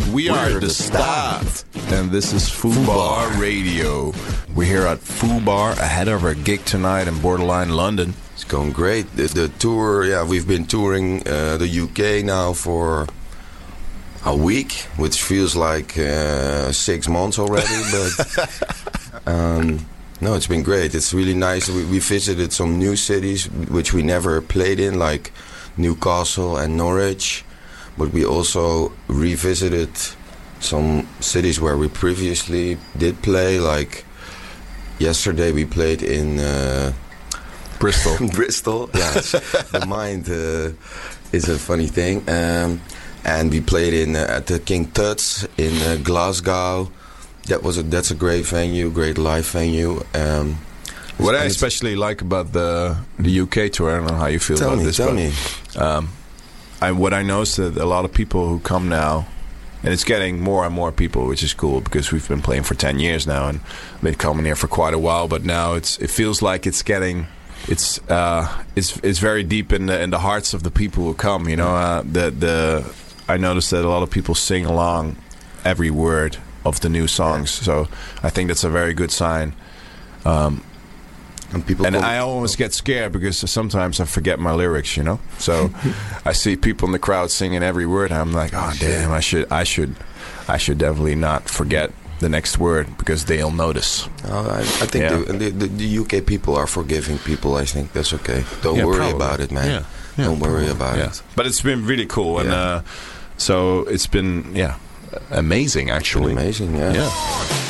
We are the Start, and this is Fubar Radio. We're here at Fubar ahead of our gig tonight in Borderline London. It's going great. The tour, we've been touring the UK now for a week, which feels like 6 months already. But no, it's been great. It's really nice. We visited some new cities which we never played in, like Newcastle and Norwich. But we also revisited some cities where we previously did play. Like yesterday, we played in Bristol. Bristol, yes. The mind is a funny thing. And we played in at the King Tut's in Glasgow. That's a great venue, great live venue. What I especially like about the UK tour, I don't know how you feel about this. Tell me. What I noticed that a lot of people who come now, and it's getting more and more people, which is cool because we've been playing for 10 years now and been coming here for quite a while. But now it feels like it's getting, it's very deep in the hearts of the people who come. You know, I noticed that a lot of people sing along every word of the new songs, so I think that's a very good sign. And I always get scared because sometimes I forget my lyrics, you know. So I see people in the crowd singing every word, and I'm like, oh damn, I should definitely not forget the next word because they'll notice. I think the UK people are forgiving people. I think that's okay. Don't worry about it, man. Don't worry about it. But it's been really cool, and so it's been amazing actually. Amazing, yeah.